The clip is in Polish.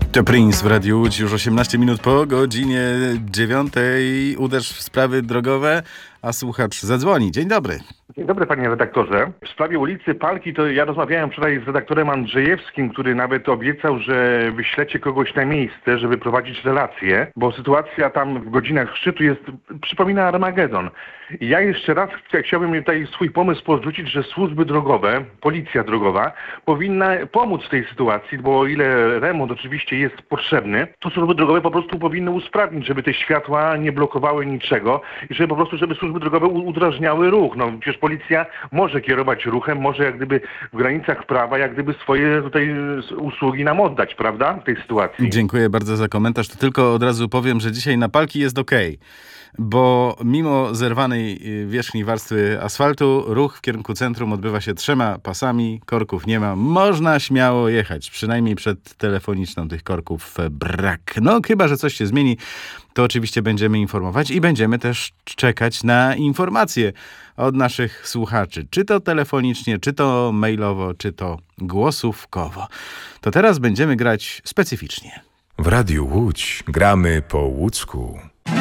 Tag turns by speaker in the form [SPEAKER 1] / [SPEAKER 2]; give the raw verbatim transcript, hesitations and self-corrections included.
[SPEAKER 1] To Prince w Radiu Łódź, już osiemnaście minut po godzinie dziewiątej. Uderz w sprawy drogowe, a słuchacz zadzwoni. Dzień dobry.
[SPEAKER 2] Dzień dobry, panie redaktorze. W sprawie ulicy Palki to ja rozmawiałem wczoraj z redaktorem Andrzejewskim, który nawet obiecał, że wyślecie kogoś na miejsce, żeby prowadzić relacje, bo sytuacja tam w godzinach szczytu jest, przypomina Armagedon. I ja jeszcze raz ch- chciałbym tutaj swój pomysł podrzucić, że służby drogowe, policja drogowa powinna pomóc w tej sytuacji, bo o ile remont oczywiście jest potrzebny, to służby drogowe po prostu powinny usprawnić, żeby te światła nie blokowały niczego i żeby po prostu, żeby służby drogowe u- udrażniały ruch. No przecież policja może kierować ruchem, może jak gdyby w granicach prawa, jak gdyby swoje tutaj usługi nam oddać, prawda, w tej sytuacji.
[SPEAKER 1] Dziękuję bardzo za komentarz. To tylko od razu powiem, że dzisiaj na Palki jest okej. Bo mimo zerwanej y, wierzchniej warstwy asfaltu, ruch w kierunku centrum odbywa się trzema pasami, korków nie ma. Można śmiało jechać, przynajmniej przed telefoniczną tych korków e, brak. No chyba, że coś się zmieni, to oczywiście będziemy informować i będziemy też czekać na informacje od naszych słuchaczy. Czy to telefonicznie, czy to mailowo, czy to głosówkowo. To teraz będziemy grać specyficznie.
[SPEAKER 3] W Radiu Łódź gramy po łódzku.